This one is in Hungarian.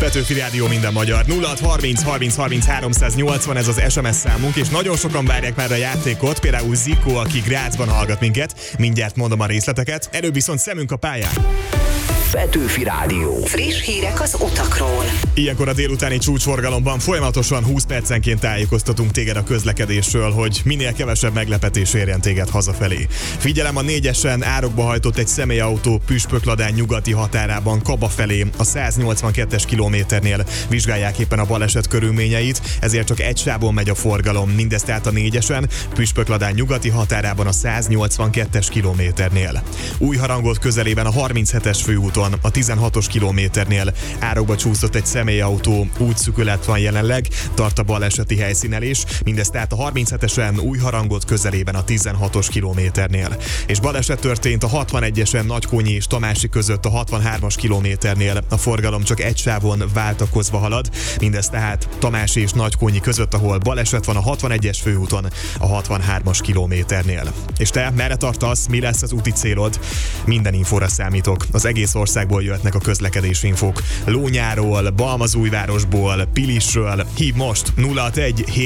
Petőfi Rádió, minden magyar. 0630 30 30 380, ez az SMS számunk, és nagyon sokan várják már a játékot, például Zikó, aki Grazban hallgat minket. Mindjárt mondom a részleteket. Előbb viszont szemünk a pályán. Petőfi Rádió. Friss hírek az utakról. Ilyenkor a délutáni csúcsforgalomban folyamatosan 20 percenként tájékoztatunk téged a közlekedésről, hogy minél kevesebb meglepetés érjen téged hazafelé. Figyelem, a 4-esen árokba hajtott egy személyautó Püspökladán nyugati határában Kaba felé, a 182-es kilométernél vizsgálják éppen a baleset körülményeit, ezért csak egy sávon megy a forgalom. Mindezt tehát a 4-esen Püspökladán nyugati határában a 182-es kilométernél. Újharangot közelében a 37-es főúton a 16-os kilométernél árokba csúszott egy személyautó, útszűkület van jelenleg, tart a baleseti helyszínelés, mindez tehát a 37-esen Újharangot közelében a 16-os kilométernél. És baleset történt a 61-esen Nagykonyi és Tamási között a 63-as kilométernél, a forgalom csak egy sávon váltakozva halad, mindez tehát Tamási és Nagykonyi között, ahol baleset van a 61-es főúton a 63-as kilométernél. És te merre tartasz, mi lesz az úti célod? Minden infóra számítok. Az egész országból jöhetnek a közlekedési infók. Lónyáról, Balmazújvárosból, Pilisről. Hív most 061